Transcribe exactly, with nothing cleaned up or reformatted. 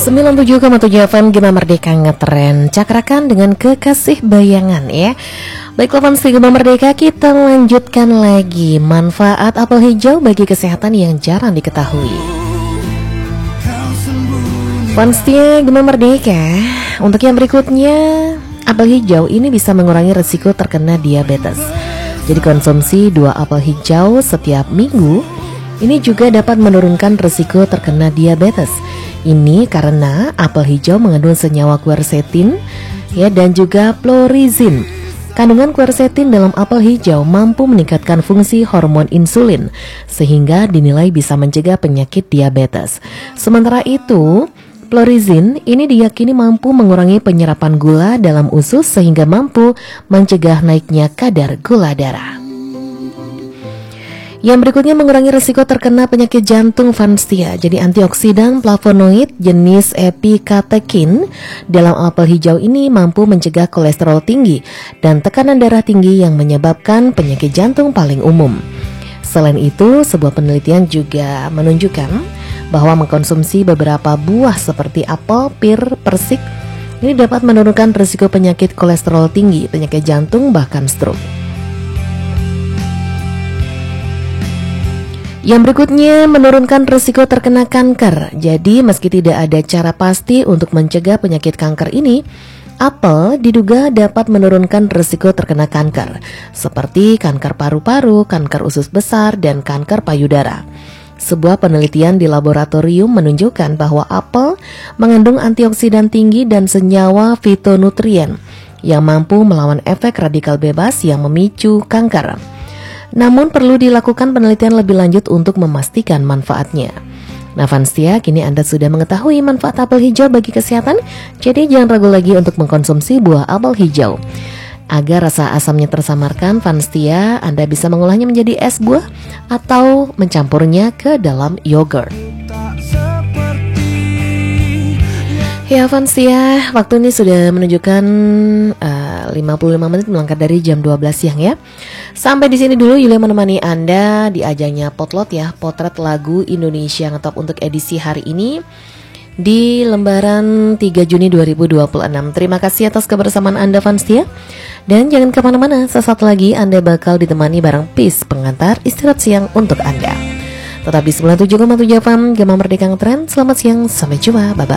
sembilan puluh tujuh koma tujuh F M Gema Merdeka ngetren cakrakan dengan kekasih bayangan ya. Baiklah fans Gema Merdeka, kita lanjutkan lagi manfaat apel hijau bagi kesehatan yang jarang diketahui. Fans Gema Merdeka, untuk yang berikutnya, apel hijau ini bisa mengurangi resiko terkena diabetes. Jadi konsumsi dua apel hijau setiap minggu ini juga dapat menurunkan resiko terkena diabetes. Ini karena apel hijau mengandung senyawa quercetin ya, dan juga florizin. Kandungan quercetin dalam apel hijau mampu meningkatkan fungsi hormon insulin sehingga dinilai bisa mencegah penyakit diabetes. Sementara itu, florizin ini diyakini mampu mengurangi penyerapan gula dalam usus sehingga mampu mencegah naiknya kadar gula darah. Yang berikutnya mengurangi risiko terkena penyakit jantung Vanstia. Jadi antioksidan flavonoid jenis epikatekin dalam apel hijau ini mampu mencegah kolesterol tinggi dan tekanan darah tinggi yang menyebabkan penyakit jantung paling umum. Selain itu, sebuah penelitian juga menunjukkan bahwa mengkonsumsi beberapa buah seperti apel, pir, persik ini dapat menurunkan risiko penyakit kolesterol tinggi, penyakit jantung, bahkan stroke. Yang berikutnya menurunkan risiko terkena kanker. Jadi meski tidak ada cara pasti untuk mencegah penyakit kanker ini, apel diduga dapat menurunkan risiko terkena kanker seperti kanker paru-paru, kanker usus besar, dan kanker payudara. Sebuah penelitian di laboratorium menunjukkan bahwa apel mengandung antioksidan tinggi dan senyawa fitonutrien yang mampu melawan efek radikal bebas yang memicu kanker. Namun perlu dilakukan penelitian lebih lanjut untuk memastikan manfaatnya. Nah Vanstia, kini Anda sudah mengetahui manfaat apel hijau bagi kesehatan, jadi jangan ragu lagi untuk mengkonsumsi buah apel hijau. Agar rasa asamnya tersamarkan, Vanstia, Anda bisa mengolahnya menjadi es buah atau mencampurnya ke dalam yogurt. Ya Vanstia, waktu ini sudah menunjukkan uh, lima puluh lima menit melangkah dari jam dua belas siang ya. Sampai di sini dulu Yulia menemani Anda di ajangnya Potlot ya, potret lagu Indonesia Ngetop untuk edisi hari ini di lembaran tiga Juni dua ribu dua puluh enam. Terima kasih atas kebersamaan Anda Vanstia. Dan jangan kemana-mana, sesaat lagi Anda bakal ditemani bareng Peace, pengantar istirahat siang untuk Anda. Tetap di sembilan puluh tujuh koma tujuh F M Gema Merdeka Ngetren. Selamat siang, sampai jumpa, bye-bye.